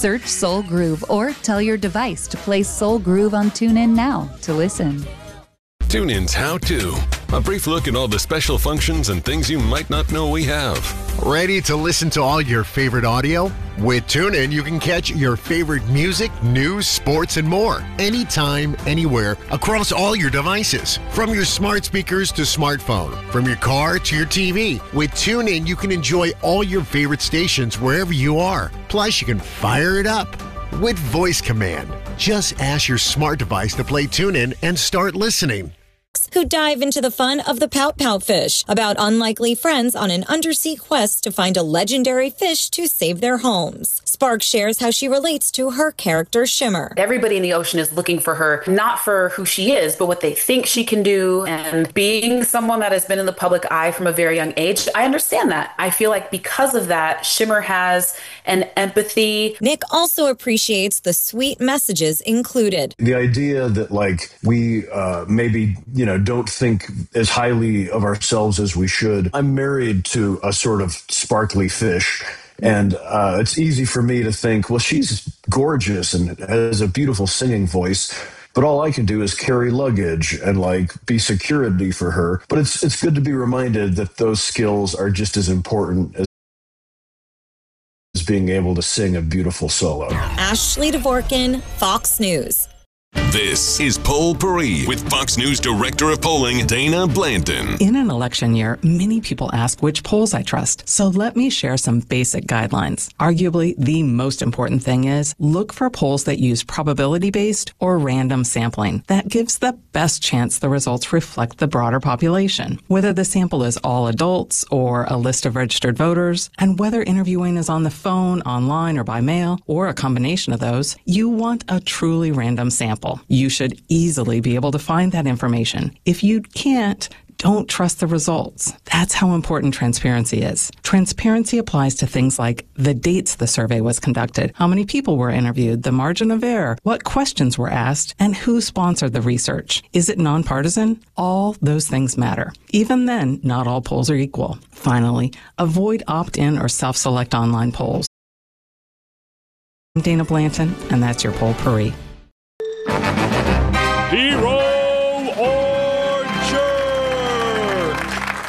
Search Soul Groove or tell your device to play Soul Groove on TuneIn now to listen. TuneIn's How To. A brief look at all the special functions and things you might not know we have. Ready to listen to all your favorite audio? With TuneIn, you can catch your favorite music, news, sports, and more. Anytime, anywhere, across all your devices. From your smart speakers to smartphone. From your car to your TV. With TuneIn, you can enjoy all your favorite stations wherever you are. Plus, you can fire it up with voice command. Just ask your smart device to play TuneIn and start listening. Who dive into the fun of the Pout Pout fish, about unlikely friends on an undersea quest to find a legendary fish to save their homes. Spark shares how she relates to her character Shimmer. Everybody in the ocean is looking for her, not for who she is, but what they think she can do. And being someone that has been in the public eye from a very young age, I understand that. I feel like because of that, Shimmer has an empathy. Nick also appreciates the sweet messages included. The idea that we maybe, don't think as highly of ourselves as we should. I'm married to a sort of sparkly fish. And it's easy for me to think, well, she's gorgeous and has a beautiful singing voice, but all I can do is carry luggage and be security for her. But it's good to be reminded that those skills are just as important as being able to sing a beautiful solo. Ashley Dvorkin, Fox News. This is Poll Paris with Fox News Director of Polling, Dana Blanton. In an election year, many people ask which polls I trust. So let me share some basic guidelines. Arguably, the most important thing is look for polls that use probability-based or random sampling. That gives the best chance the results reflect the broader population. Whether the sample is all adults or a list of registered voters, and whether interviewing is on the phone, online, or by mail, or a combination of those, you want a truly random sample. You should easily be able to find that information. If you can't, don't trust the results. That's how important transparency is. Transparency applies to things like the dates the survey was conducted, how many people were interviewed, the margin of error, what questions were asked, and who sponsored the research. Is it nonpartisan? All those things matter. Even then, not all polls are equal. Finally, avoid opt-in or self-select online polls. I'm Dana Blanton, and that's your Poll Paris. Hero or jerk?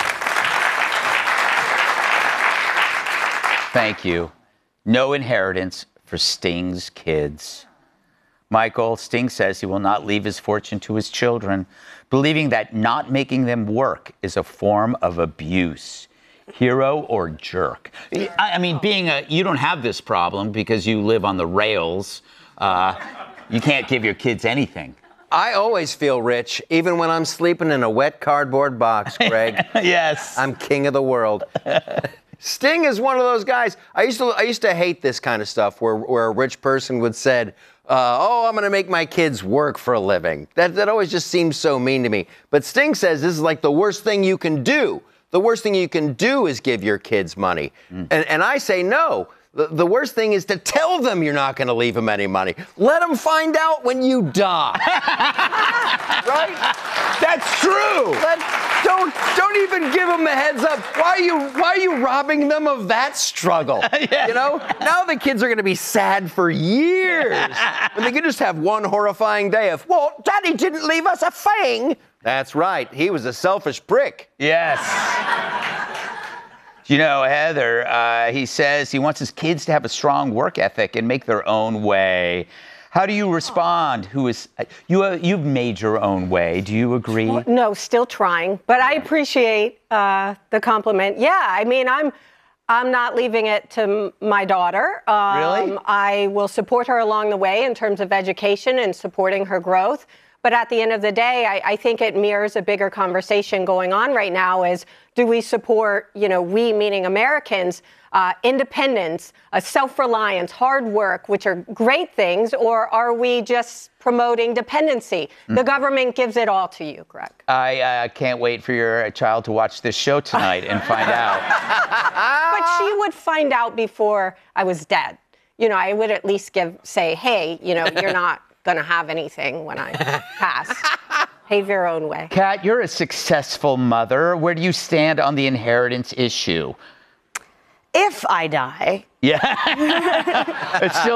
Thank you. No inheritance for Sting's kids. Michael, Sting says he will not leave his fortune to his children, believing that not making them work is a form of abuse. Hero or jerk? I mean, you don't have this problem because you live on the rails. You can't give your kids anything. I always feel rich, even when I'm sleeping in a wet cardboard box, Greg. Yes. I'm king of the world. Sting is one of those guys. I used to hate this kind of stuff where a rich person would said, I'm going to make my kids work for a living. That always just seems so mean to me. But Sting says this is like the worst thing you can do. The worst thing you can do is give your kids money. And I say no. The worst thing is to tell them you're not going to leave them any money. Let them find out when you die. Right? That's true. Don't even give them the heads up. Why are you robbing them of that struggle? Yeah. Now the kids are going to be sad for years. And they could just have one horrifying day of, well, Daddy didn't leave us a thing. That's right. He was a selfish prick. Yes. Heather, he says he wants his kids to have a strong work ethic and make their own way. How do you respond? You've made your own way. Do you agree? Well, no, still trying, but I appreciate the compliment. Yeah, I mean, I'm not leaving it to my daughter. Really? I will support her along the way in terms of education and supporting her growth. But at the end of the day, I think it mirrors a bigger conversation going on right now is, do we support, we meaning Americans, independence, self-reliance, hard work, which are great things, or are we just promoting dependency? The government gives it all to you, Greg. I can't wait for your child to watch this show tonight and find out. But she would find out before I was dead. I would at least say, hey, you're not going to have anything when I pass. Pave your own way. Kat, you're a successful mother. Where do you stand on the inheritance issue? If I die. Yeah. It's still